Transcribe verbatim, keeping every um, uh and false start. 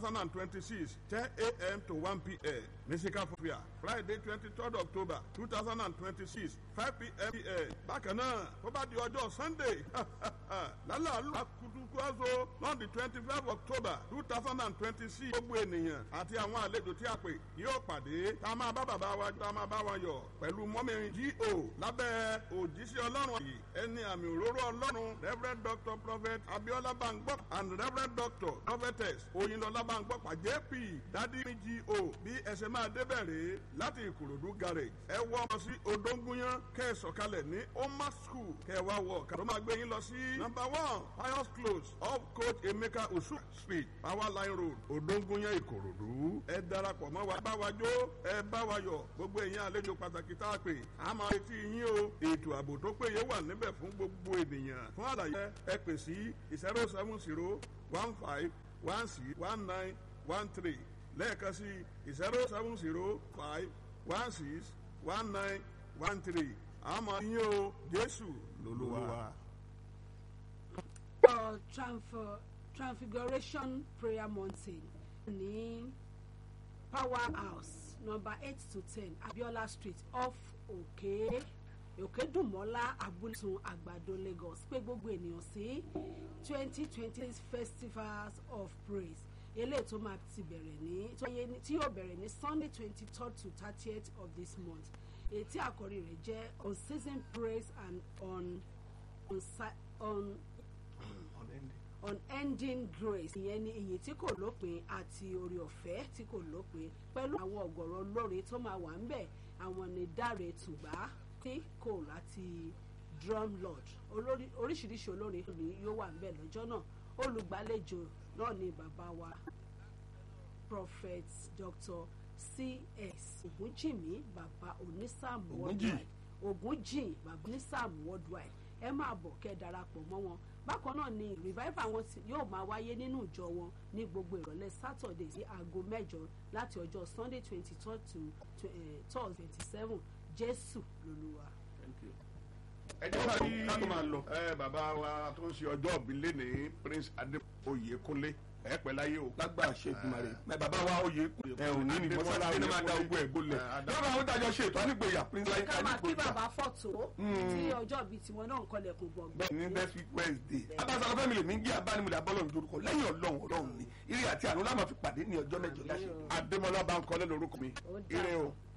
thousand twenty-six, ten a.m. to one p.m. Musical Fair, Friday twenty-third October two thousand twenty-six, five p.m. Bákan náà, tó bá di ọjọ́ Sunday, lálàálù akutuku azo lọ́ọ̀dì twenty-five October two thousand twenty-six. Gbogbo ènìyàn àti àwọn àlejò tí a pè yóò pàdé. Tá a máa bá bàbá wa tá a máa bá wa yọ̀ pẹ̀lú mọ́mìrin G O lábẹ́ òjíṣẹ́ Ọlọ́run yìí. Ẹni àmì òróró Ọlọ́run Reverend Doctor Prophet Abiola Bangbok and Reverend Doctor Prophetess Oyinlọlá Bangbokpa J P Dádì G O bí ẹsẹ̀ máa débẹ̀ rèé láti Ìkòròdú garage. Ẹ wọ ọmọ sí Odóngúnyán kẹ́ ẹ sọ̀kalẹ̀ ní Oma School kẹ́ ẹ wá wọ ọ̀kadà. Ó máa gbé yín lọ sí number one Pius Close off Coach Emeka Osu Street Power Line Road Odóngúnyán Ìkòròdú. Ẹ darapọ̀ mọ́ wa bá wa jó ẹ bá wa yọ̀ gbogbo èèyàn àlejò pàtàkì tá a pè. A máa retí yín o. Ètò ààbò tó péye wà níbẹ̀ fún gbogbo ènìyàn. Fún àlàyé ẹ pè sí zero seven zero one five one six one nine one three lẹ́ẹ̀kan sí zero seven zero five one six one nine one three. Àmọ́ yín o Jésù lolúwa. Uh, transfer, Transfiguration Prayer Mountain ní Power House number eight to ten Abiola Street off Òkè Òkèdùmọ́lá Abúlé Àgbàdo Lagos. Pé gbogbo ènìyàn sí twenty twenty festivals of praise eléyìí tó máa ti bẹ̀rẹ̀ ní tí yóò bẹ̀rẹ̀ ní Sunday twenty third to thirtieth of this month. Èyí tí àkòrí rẹ̀ jẹ́ unceasing praise and on on on unending grace. Ìyẹn ni ìyìn tí kò lópin àti oore ọ̀fẹ́ tí kò lópin pẹ̀lú àwọn ọ̀gọ̀rọ̀ olórin tó máa wà ń bẹ̀. Àwọn ni Dáre Tùgbá tí kò láti drum lord oríṣiríṣi olórin ni yóò wà ń bẹ̀ lọ́jọ́ náà. Olùgbàlejò náà ni bàbá wa Prophet Doctor C S Ògúnjìmí bàbá Onísàmù worldwide Ògúnjì bàbá Onísàmù worldwide. Ẹ máa bọ̀ kẹ́ darapọ̀ mọ́ wọn. Bákan náà ni revival wọn yóò máa wáyé nínú ìjọ wọn ní gbogbo ìrọ̀lẹ́ Saturday sí aago mẹ́jọ láti ọjọ́ Sunday twenty third to Thursday twenty seven. Jésù lolúwa. Ẹ jẹ́ bá yí ká tó máa lọ. Ẹ bàbá wa tó ń ṣe ọjọ́ ìbí lénìí Prince Adéoyè Kúnlé ẹ pẹ́ láyé o. Lágbà ṣègùnmarè mẹ bàbá wa oyè ẹ ò ní ní mọ́sálá ní máa da ogun ẹ̀ gbólẹ̀. Yọ̀ọ́ àwọn ìdájọ́ ṣe ètò ànígbèyà Prince Adéoyè. Ká máa kí bàbá fọ́tò tí ọjọ́ bíi tiwọn náà ń kọlẹ̀kùn gbọ̀ngbọ̀n. Bẹ́ẹ̀ ni next week Wednesday. Abáṣálọ́ fẹ́mi lè mí gé abánimọ̀lẹ̀ abọ́lọ̀ ìdórúkọ lẹ́yìn ọlọ́run ọlọ́run ni. Ire àti àánú la máa fi pàdé ní ọjọ́ mẹ́jọ láṣẹ. Adémọ́lá Bánkọ́lé lórúkọ mi. Ire o.